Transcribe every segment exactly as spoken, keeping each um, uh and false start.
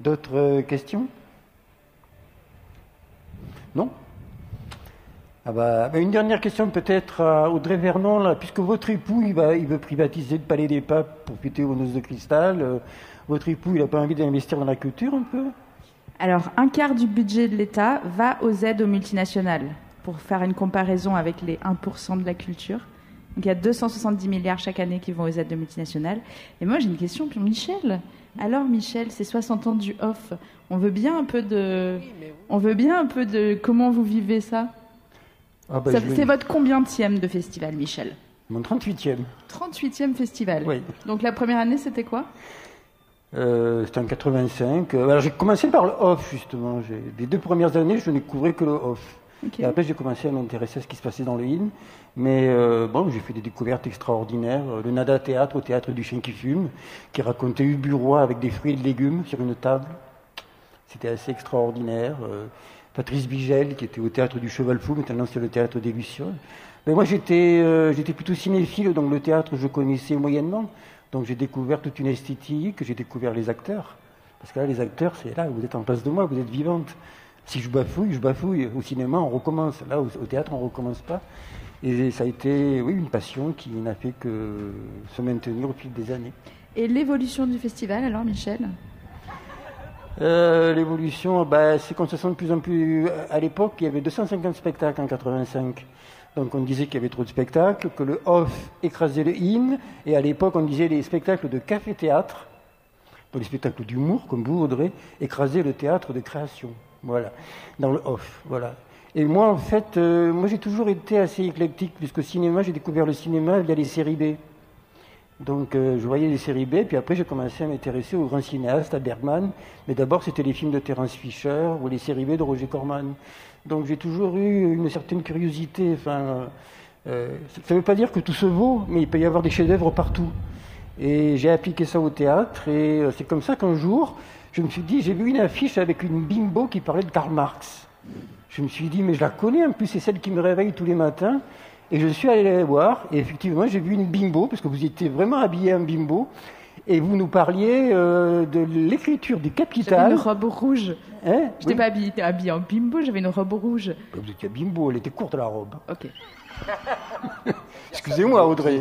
D'autres questions? Non? Ah bah, bah une dernière question peut-être à Audrey Vernon, là, puisque votre époux il, va, il veut privatiser le Palais des Papes pour péter aux noces de cristal. Euh, votre époux, il n'a pas envie d'investir dans la culture un peu? Alors, un quart du budget de l'État va aux aides aux multinationales, pour faire une comparaison avec les un pour cent de la culture. Donc, il y a deux cent soixante-dix milliards chaque année qui vont aux aides de multinationales. Et moi, j'ai une question pour Michel. Alors, Michel, c'est soixante ans du off. On veut bien un peu de... On veut bien un peu de... Comment vous vivez ça? Ah bah, ça, c'est votre combientième de festival, Michel? Mon trente-huitième. trente-huitième festival. Oui. Donc la première année, c'était quoi? euh, C'était en quatre-vingt-cinq. Alors j'ai commencé par le off, justement. J'ai... Les deux premières années, je ne couvrais que le off. Okay. Et après, j'ai commencé à m'intéresser à ce qui se passait dans le in. Mais euh, bon, j'ai fait des découvertes extraordinaires. Le Nada Théâtre, au Théâtre du Chien qui fume, qui racontait Ubu Roi avec des fruits et des légumes sur une table. C'était assez extraordinaire. Euh, Patrice Bigel, qui était au Théâtre du Cheval Fou, maintenant c'est le Théâtre des Lucioles. Mais moi, j'étais, euh, j'étais plutôt cinéphile, donc le théâtre, je connaissais moyennement. Donc j'ai découvert toute une esthétique, j'ai découvert les acteurs. Parce que là, les acteurs, c'est là, vous êtes en face de moi, vous êtes vivante. Si je bafouille, je bafouille. Au cinéma, on recommence. Là, au, au théâtre, on ne recommence pas. Et ça a été, oui, une passion qui n'a fait que se maintenir au fil des années. Et l'évolution du festival, alors, Michel ? Euh, l'évolution, bah, c'est qu'on se sent de plus en plus... À l'époque, il y avait deux cent cinquante spectacles en quatre-vingt-cinq. Donc on disait qu'il y avait trop de spectacles, que le off écrasait le in. Et à l'époque, on disait les spectacles de café-théâtre, donc les spectacles d'humour, comme vous, Audrey, écrasaient le théâtre de création. Voilà, dans le off, voilà. Et moi, en fait, euh, moi j'ai toujours été assez éclectique, puisqu'au cinéma, j'ai découvert le cinéma via les séries B. Donc euh, je voyais les séries B, puis après j'ai commencé à m'intéresser aux grands cinéastes, à Bergman, mais d'abord c'était les films de Terence Fisher ou les séries B de Roger Corman. Donc j'ai toujours eu une certaine curiosité. Enfin, euh, ça ne veut pas dire que tout se vaut, mais il peut y avoir des chefs-d'œuvre partout. Et j'ai appliqué ça au théâtre, et euh, c'est comme ça qu'un jour, je me suis dit, j'ai vu une affiche avec une bimbo qui parlait de Karl Marx. Je me suis dit, mais je la connais, en plus c'est celle qui me réveille tous les matins. Et je suis allé la voir, et effectivement, j'ai vu une bimbo, parce que vous étiez vraiment habillé en bimbo, et vous nous parliez euh, de l'écriture du Capital. J'avais une robe rouge. Hein? Je n'étais oui. pas habillée, habillée en bimbo, j'avais une robe rouge. Vous étiez bimbo, elle était courte la robe. Ok. Excusez-moi, Audrey.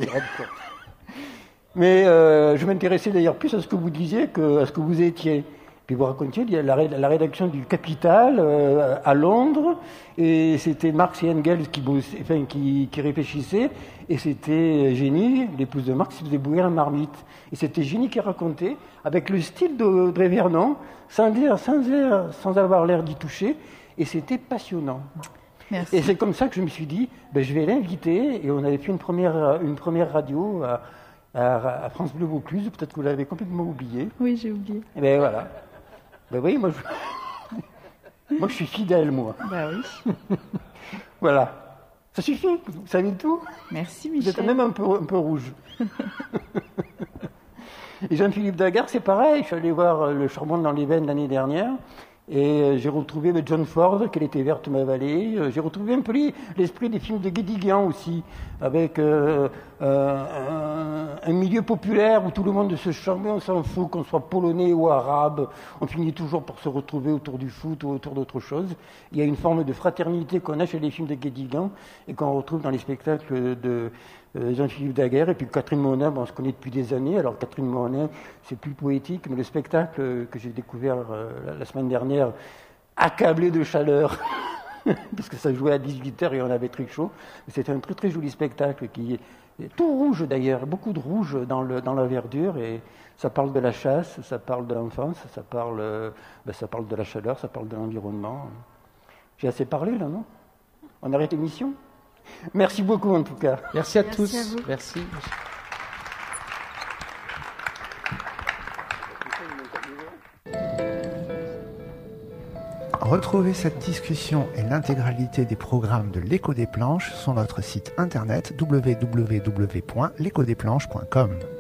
Mais euh, je m'intéressais d'ailleurs plus à ce que vous disiez qu'à ce que vous étiez. Puis vous racontiez la, la rédaction du Capital euh, à Londres, et c'était Marx et Engels qui, bossaient, enfin, qui, qui réfléchissaient, et c'était Génie, l'épouse de Marx, qui faisait bouillir la marmite. Et c'était Génie qui racontait, avec le style d'Audrey Vernon, sans, dire, sans, dire, sans avoir l'air d'y toucher, et c'était passionnant. Merci. Et c'est comme ça que je me suis dit, ben, je vais l'inviter, et on avait fait une première, une première radio à, à, à France Bleu Vaucluse, peut-être que vous l'avez complètement oublié. Oui, j'ai oublié. Et ben voilà. Ben oui, moi je... moi je suis fidèle, moi. Ben oui. Voilà. Ça suffit, vous savez tout. Merci, Michel. Vous êtes même un peu, un peu rouge. Et Jean-Philippe Daguerre, c'est pareil. Je suis allé voir Le Charbon dans les veines l'année dernière. Et j'ai retrouvé John Ford, qu'elle était verte ma vallée. J'ai retrouvé un peu l'esprit des films de Guédiguian aussi, avec euh, euh, un, un milieu populaire où tout le monde se charmait, on s'en fout, qu'on soit polonais ou arabe. On finit toujours par se retrouver autour du foot ou autour d'autre chose. Il y a une forme de fraternité qu'on a chez les films de Guédiguian et qu'on retrouve dans les spectacles de Euh, Jean-Philippe Daguerre, et puis Catherine Monin, bon, on se connaît depuis des années. Alors Catherine Monin, c'est plus poétique, mais le spectacle que j'ai découvert euh, la, la semaine dernière, accablé de chaleur, parce que ça jouait à dix-huit heures et on avait très chaud. C'était un très très joli spectacle, qui est tout rouge d'ailleurs, beaucoup de rouge dans, le, dans la verdure, et ça parle de la chasse, ça parle de l'enfance, ça parle, euh, ben, ça parle de la chaleur, ça parle de l'environnement. J'ai assez parlé là, non? On arrête l'émission? Merci beaucoup en tout cas. Merci à Merci tous. à vous. Merci. Retrouvez cette discussion et l'intégralité des programmes de l'Écho des Planches sur notre site internet w w w point l'écho des planches point com.